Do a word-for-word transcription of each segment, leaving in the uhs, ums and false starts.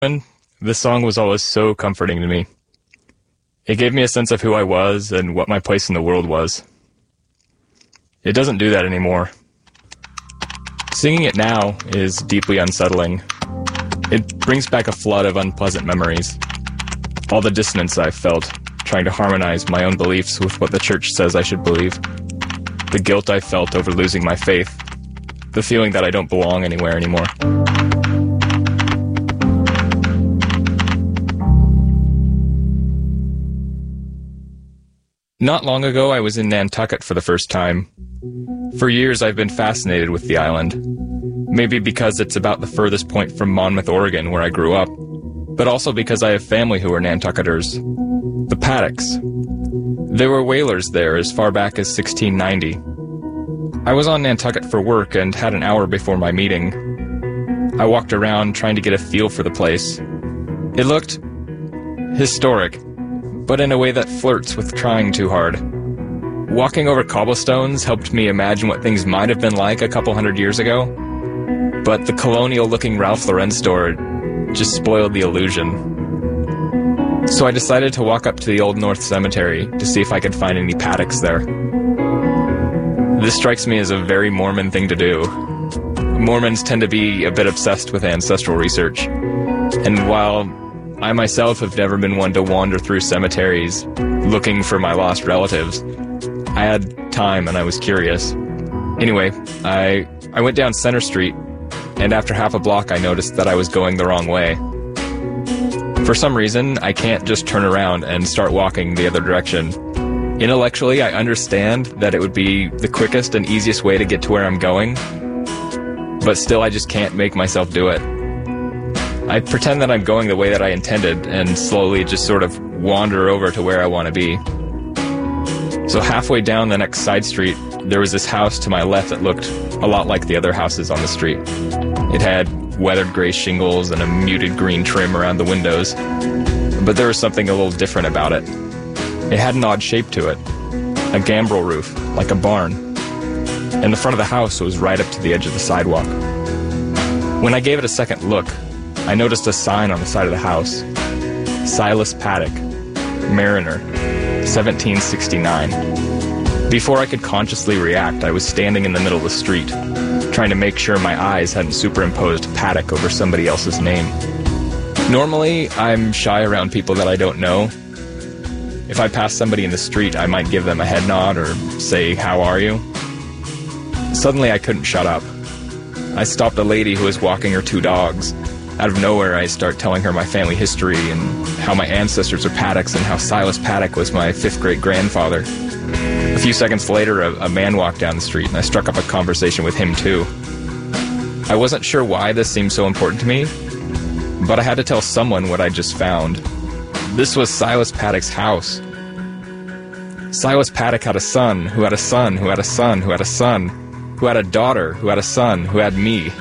This song was always so comforting to me. It gave me a sense of who I was and what my place in the world was. It doesn't do that anymore. Singing it now is deeply unsettling. It brings back a flood of unpleasant memories. All the dissonance I've felt, trying to harmonize my own beliefs with what the church says I should believe. The guilt I felt over losing my faith. The feeling that I don't belong anywhere anymore. Not long ago, I was in Nantucket for the first time. For years, I've been fascinated with the island. Maybe because it's about the furthest point from Monmouth, Oregon, where I grew up, but also because I have family who are Nantucketers. The Paddocks. There were whalers there as far back as sixteen ninety. I was on Nantucket for work and had an hour before my meeting. I walked around trying to get a feel for the place. It looked historic, but in a way that flirts with trying too hard. Walking over cobblestones helped me imagine what things might have been like a couple hundred years ago, but the colonial-looking Ralph Lauren store just spoiled the illusion. So I decided to walk up to the Old North Cemetery to see if I could find any Paddocks there. This strikes me as a very Mormon thing to do. Mormons tend to be a bit obsessed with ancestral research, and while I myself have never been one to wander through cemeteries looking for my lost relatives, I had time and I was curious. Anyway, I I went down Center Street, and after half a block I noticed that I was going the wrong way. For some reason, I can't just turn around and start walking the other direction. Intellectually, I understand that it would be the quickest and easiest way to get to where I'm going, but still I just can't make myself do it. I pretend that I'm going the way that I intended and slowly just sort of wander over to where I want to be. So halfway down the next side street, there was this house to my left that looked a lot like the other houses on the street. It had weathered gray shingles and a muted green trim around the windows, but there was something a little different about it. It had an odd shape to it, a gambrel roof, like a barn, and the front of the house was right up to the edge of the sidewalk. When I gave it a second look, I noticed a sign on the side of the house. Silas Paddock, Mariner, seventeen sixty-nine. Before I could consciously react, I was standing in the middle of the street, trying to make sure my eyes hadn't superimposed Paddock over somebody else's name. Normally, I'm shy around people that I don't know. If I pass somebody in the street, I might give them a head nod or say, "How are you?" Suddenly, I couldn't shut up. I stopped a lady who was walking her two dogs. Out of nowhere, I start telling her my family history and how my ancestors are Paddocks and how Silas Paddock was my fifth great grandfather. A few seconds later, a, a man walked down the street and I struck up a conversation with him too. I wasn't sure why this seemed so important to me, but I had to tell someone what I just found. This was Silas Paddock's house. Silas Paddock had a son, who had a son, who had a son, who had a son, who had a daughter, who had a son, who had me.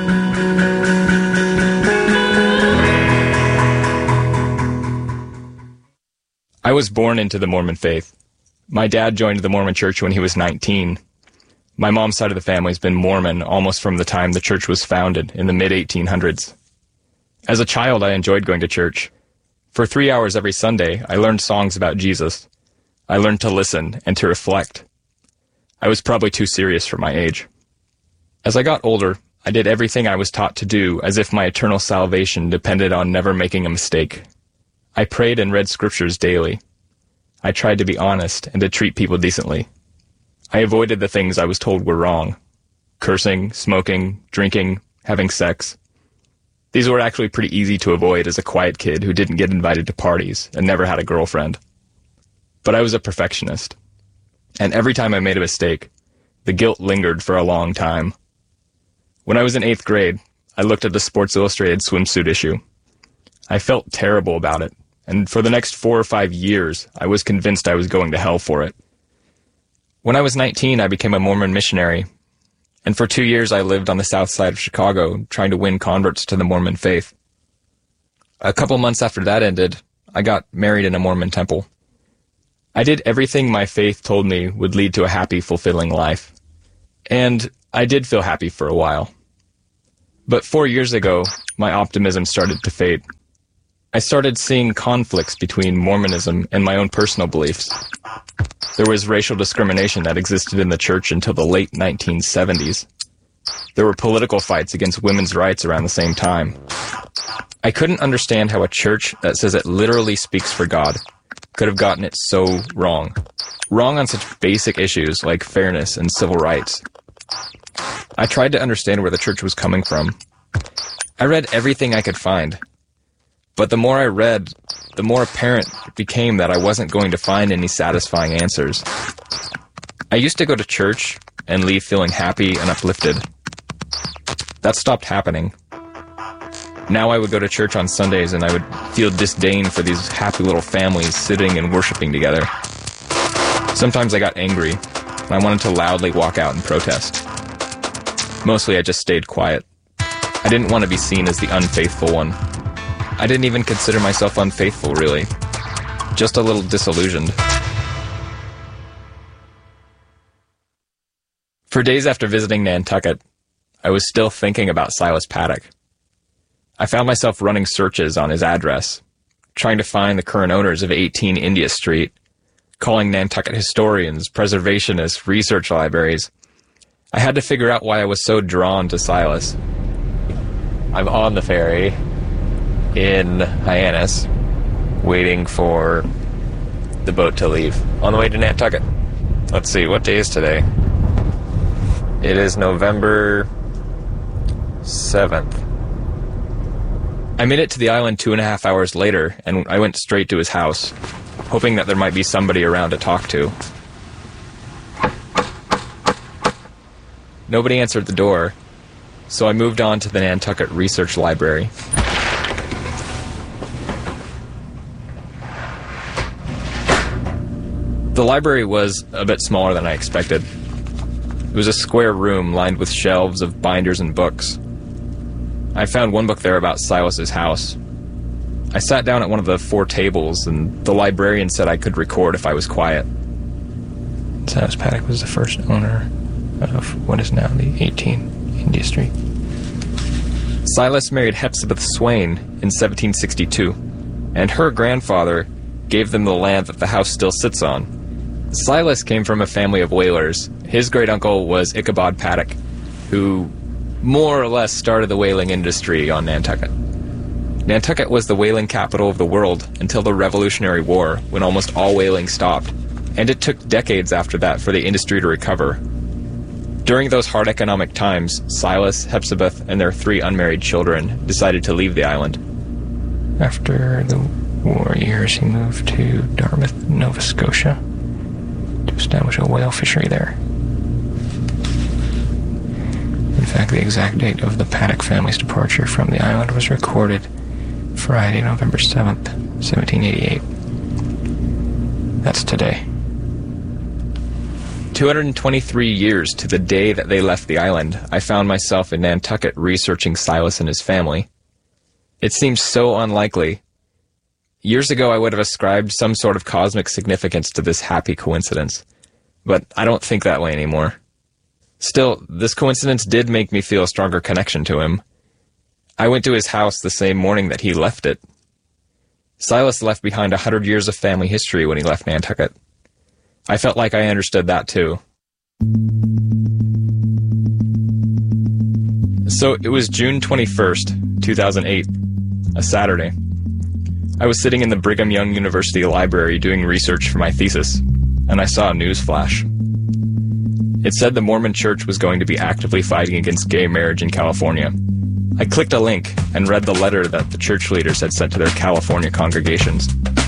I was born into the Mormon faith. My dad joined the Mormon church when he was nineteen. My mom's side of the family has been Mormon almost from the time the church was founded in the mid eighteen hundreds. As a child, I enjoyed going to church. For three hours every Sunday, I learned songs about Jesus. I learned to listen and to reflect. I was probably too serious for my age. As I got older, I did everything I was taught to do as if my eternal salvation depended on never making a mistake. I prayed and read scriptures daily. I tried to be honest and to treat people decently. I avoided the things I was told were wrong. Cursing, smoking, drinking, having sex. These were actually pretty easy to avoid as a quiet kid who didn't get invited to parties and never had a girlfriend. But I was a perfectionist. And every time I made a mistake, the guilt lingered for a long time. When I was in eighth grade, I looked at the Sports Illustrated swimsuit issue. I felt terrible about it, and for the next four or five years, I was convinced I was going to hell for it. When I was nineteen, I became a Mormon missionary, and for two years I lived on the south side of Chicago, trying to win converts to the Mormon faith. A couple months after that ended, I got married in a Mormon temple. I did everything my faith told me would lead to a happy, fulfilling life. And I did feel happy for a while. But four years ago, my optimism started to fade. I started seeing conflicts between Mormonism and my own personal beliefs. There was racial discrimination that existed in the church until the late nineteen seventies. There were political fights against women's rights around the same time. I couldn't understand how a church that says it literally speaks for God could have gotten it so wrong. Wrong on such basic issues like fairness and civil rights. I tried to understand where the church was coming from. I read everything I could find. But the more I read, the more apparent it became that I wasn't going to find any satisfying answers. I used to go to church and leave feeling happy and uplifted. That stopped happening. Now I would go to church on Sundays and I would feel disdain for these happy little families sitting and worshiping together. Sometimes I got angry and I wanted to loudly walk out and protest. Mostly I just stayed quiet. I didn't want to be seen as the unfaithful one. I didn't even consider myself unfaithful, really. Just a little disillusioned. For days after visiting Nantucket, I was still thinking about Silas Paddock. I found myself running searches on his address, trying to find the current owners of eighteen India Street, calling Nantucket historians, preservationists, research libraries. I had to figure out why I was so drawn to Silas. I'm on the ferry in Hyannis, waiting for the boat to leave, on the way to Nantucket. Let's see, what day is today? It is November seventh. I made it to the island two and a half hours later, and I went straight to his house, hoping that there might be somebody around to talk to. Nobody answered the door, so I moved on to the Nantucket Research Library. The library was a bit smaller than I expected. It was a square room lined with shelves of binders and books. I found one book there about Silas's house. I sat down at one of the four tables, and the librarian said I could record if I was quiet. Silas Paddock was the first owner of what is now the eighteen India Street. Silas married Hepzibah Swain in seventeen sixty-two, and her grandfather gave them the land that the house still sits on. Silas came from a family of whalers. His great-uncle was Ichabod Paddock, who more or less started the whaling industry on Nantucket. Nantucket was the whaling capital of the world until the Revolutionary War, when almost all whaling stopped, and it took decades after that for the industry to recover. During those hard economic times, Silas, Hepzibah, and their three unmarried children decided to leave the island. After the war years, he moved to Dartmouth, Nova Scotia, to establish a whale fishery there. In fact, the exact date of the Paddock family's departure from the island was recorded Friday, November seventh, seventeen eighty-eight. That's today. two hundred twenty-three years to the day that they left the island, I found myself in Nantucket researching Silas and his family. It seems so unlikely. Years ago, I would have ascribed some sort of cosmic significance to this happy coincidence, but I don't think that way anymore. Still, this coincidence did make me feel a stronger connection to him. I went to his house the same morning that he left it. Silas left behind a hundred years of family history when he left Nantucket. I felt like I understood that too. So it was June twenty-first, two thousand eight, a Saturday. I was sitting in the Brigham Young University library doing research for my thesis, and I saw a news flash. It said the Mormon Church was going to be actively fighting against gay marriage in California. I clicked a link and read the letter that the church leaders had sent to their California congregations.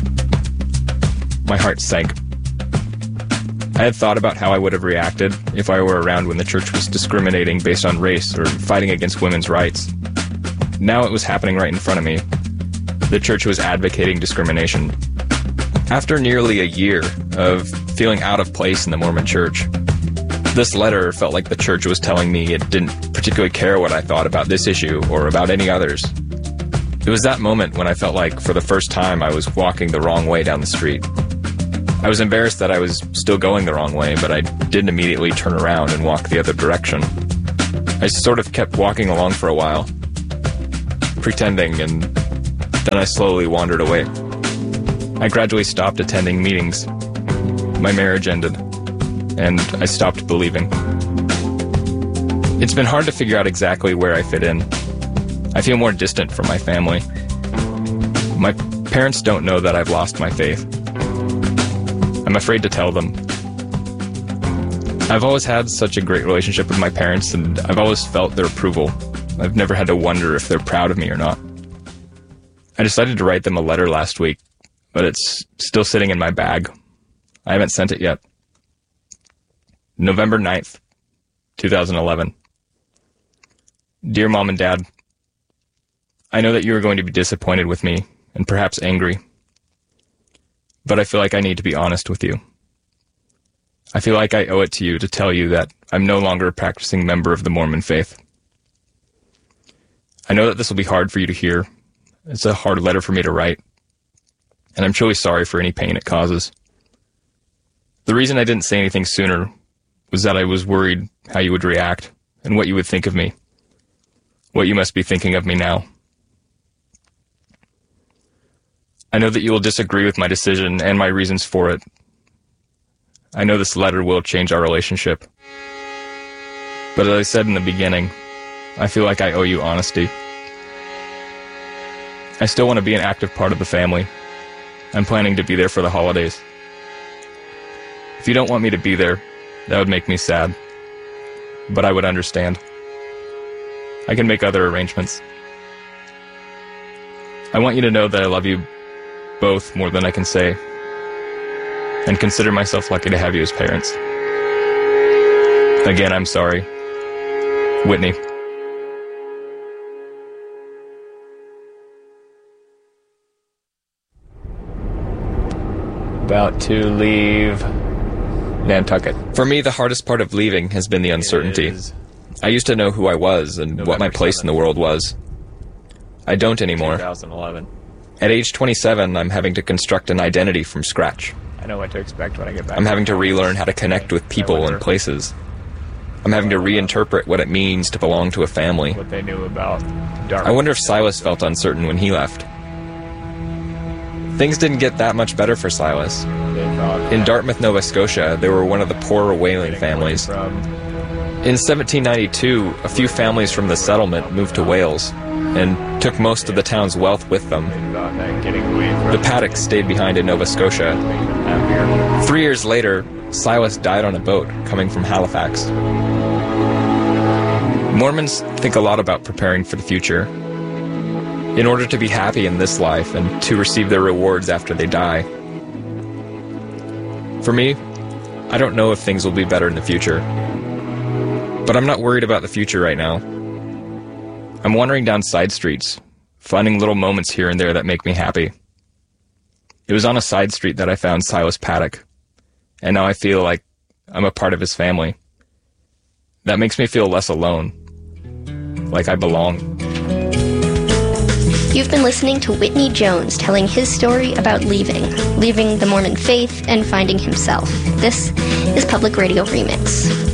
My heart sank. I had thought about how I would have reacted if I were around when the church was discriminating based on race or fighting against women's rights. Now it was happening right in front of me. The church was advocating discrimination. After nearly a year of feeling out of place in the Mormon Church, this letter felt like the church was telling me it didn't particularly care what I thought about this issue or about any others. It was that moment when I felt like, for the first time, I was walking the wrong way down the street. I was embarrassed that I was still going the wrong way, but I didn't immediately turn around and walk the other direction. I sort of kept walking along for a while, pretending, and then I slowly wandered away. I gradually stopped attending meetings. My marriage ended, and I stopped believing. It's been hard to figure out exactly where I fit in. I feel more distant from my family. My parents don't know that I've lost my faith. I'm afraid to tell them. I've always had such a great relationship with my parents, and I've always felt their approval. I've never had to wonder if they're proud of me or not. I decided to write them a letter last week, but it's still sitting in my bag. I haven't sent it yet. November ninth, twenty eleven. Dear Mom and Dad, I know that you are going to be disappointed with me, and perhaps angry. But I feel like I need to be honest with you. I feel like I owe it to you to tell you that I'm no longer a practicing member of the Mormon faith. I know that this will be hard for you to hear. It's a hard letter for me to write, and I'm truly sorry for any pain it causes. The reason I didn't say anything sooner was that I was worried how you would react and what you would think of me, what you must be thinking of me now. I know that you will disagree with my decision and my reasons for it. I know this letter will change our relationship. But as I said in the beginning, I feel like I owe you honesty. I still want to be an active part of the family. I'm planning to be there for the holidays. If you don't want me to be there, that would make me sad. But I would understand. I can make other arrangements. I want you to know that I love you both more than I can say, and consider myself lucky to have you as parents. Again, I'm sorry. Whitney. About to leave Nantucket. For me, the hardest part of leaving has been the uncertainty. I used to know who I was and November what my place seventh. In the world was. I don't anymore. twenty eleven. At age twenty-seven, I'm having to construct an identity from scratch. I know what to expect when I get back. I'm having to relearn how to connect with people and places. I'm having to reinterpret what it means to belong to a family. What they knew about Dartmouth. I wonder if Silas felt uncertain when he left. Things didn't get that much better for Silas. In Dartmouth, Nova Scotia, they were one of the poorer whaling families. In seventeen ninety-two, a few families from the settlement moved to Wales and took most of the town's wealth with them. The Paddocks stayed behind in Nova Scotia. Three years later, Silas died on a boat coming from Halifax. Mormons think a lot about preparing for the future. In order to be happy in this life and to receive their rewards after they die. For me, I don't know if things will be better in the future. But I'm not worried about the future right now. I'm wandering down side streets, finding little moments here and there that make me happy. It was on a side street that I found Silas Paddock, and now I feel like I'm a part of his family. That makes me feel less alone, like I belong. You've been listening to Whitney Jones telling his story about leaving, leaving the Mormon faith and finding himself. This is Public Radio Remix.